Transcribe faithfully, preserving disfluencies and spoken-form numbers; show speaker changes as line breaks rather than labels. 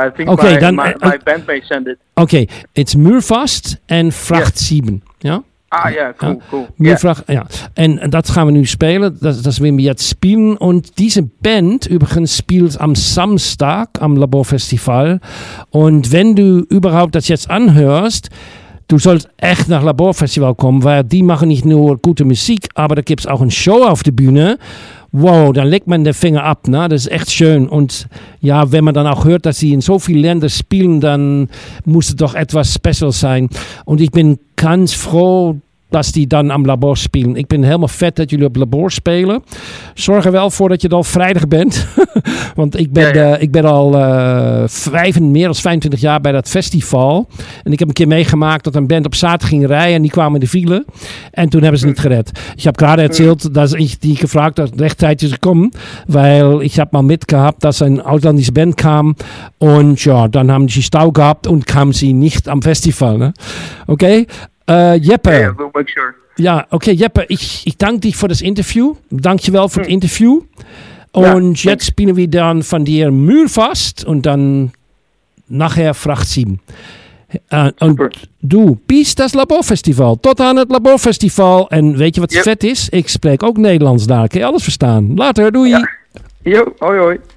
Yeah, I think
okay,
my,
dan,
my,
uh,
my bandmate sent it.
Oké, it's Muurvast en Vracht zeven. Ja?
Ah, ja, cool,
ja.
cool.
Muurvracht, ja. En dat gaan we nu spelen. Das, das werden wir jetzt spielen. Und diese Band übrigens spielt am Samstag am Laborfestival. Und wenn du überhaupt das jetzt anhörst, du sollst echt nach Laborfestival kommen, weil die machen nicht nur gute Musik, aber da gibt es auch eine Show auf der Bühne. Wow, dann legt man den Finger ab, ne? Das ist echt schön. Und ja, wenn man dann auch hört, dass sie in so vielen Ländern spielen, dann muss es doch etwas special sein. Und ich bin ganz froh, dat die dan am Labor spelen. Ik ben helemaal vet dat jullie op Labor spelen. Zorg er wel voor dat je er al vrijdag bent. Want ik ben, ja, ja. Uh, ik ben al uh, vijf, meer dan vijfentwintig jaar bij dat festival. En ik heb een keer meegemaakt dat een band op zaterdag ging rijden. En die kwamen in de file. En toen hebben ze niet gered. Ich habe gerade erzählt, dass ich die gefragt habe, rechtzeitig zu kommen. Weil ich habe mal mitgehabt, dass ein ausländische Band kam. Und ja, dann haben sie Stau gehabt und kamen sie nicht am Festival. Ne? Okay? Uh, Jeppe.
Yeah, we'll make sure.
Ja, oké, okay, Jeppe, ich, ich danke dich für das Interview. Dankjewel für hm. das Interview. Und ja, jetzt spielen wir dann von dir Muurvast und dann nachher Vracht sieben. Uh, und du, bis das Laborfestival. Tot aan het Laborfestival. En weet je wat yep. vet is? Ik spreek ook Nederlands daar. Kun je alles verstaan? Later, doei.
Ja. Yo, hoi hoi.